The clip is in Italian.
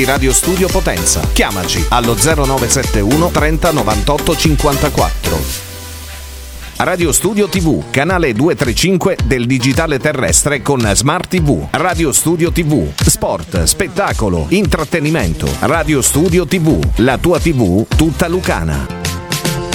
Radio Studio Potenza. Chiamaci allo 0971 30 98 54. Radio Studio TV, canale 235 del digitale terrestre con Smart TV. Radio Studio TV, sport, spettacolo, intrattenimento. Radio Studio TV, la tua TV tutta lucana.